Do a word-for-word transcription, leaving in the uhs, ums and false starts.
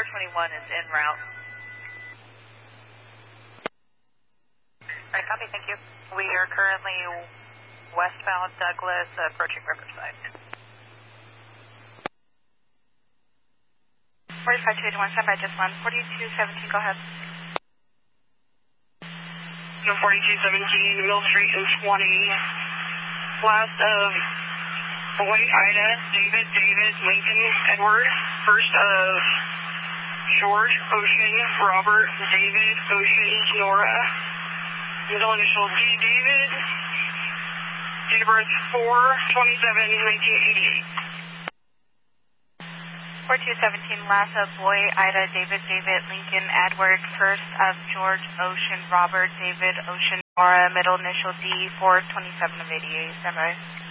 twenty-one is en route. Alright, copy, thank you. We are currently westbound Douglas, approaching Riverside. forty-five two eighty-one, stand by, just one. forty-two seventeen, go ahead. forty-two seventeen, Mill Street and twenty. Last of Boy, Ida, David, David, Lincoln, Edward. First of George, Ocean, Robert, David, Ocean, Nora. Middle initial D, David. Date of birth four twenty-seven nineteen eighty-eight. forty-two seventeen, last of Boy, Ida, David, David, Lincoln, Edward. First of George, Ocean, Robert, David, Ocean, Nora. Middle initial D, four twenty-seven of eighty-eight. Stand by.